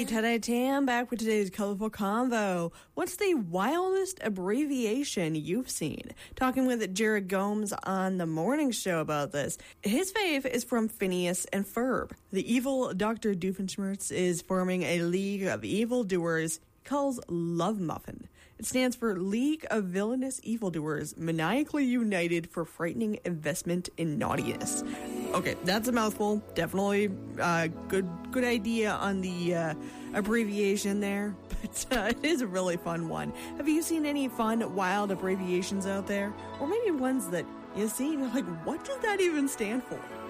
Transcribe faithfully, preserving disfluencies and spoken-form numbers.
Today, Tam, back with today's colorful convo. What's the wildest abbreviation you've seen? Talking with Jared Gomes on the morning show about this. His fave is from Phineas and Ferb. The evil Doctor Doofenshmirtz is forming a league of evildoers he calls Love Muffin. It stands for League of Villainous Evildoers, Maniacally United for Frightening Investment in Naughtiness. Okay, that's a mouthful. Definitely uh, good good idea on the uh, abbreviation there, but uh, it is a really fun one. Have you seen any fun, wild abbreviations out there? Or maybe ones that you see and you're like, what does that even stand for?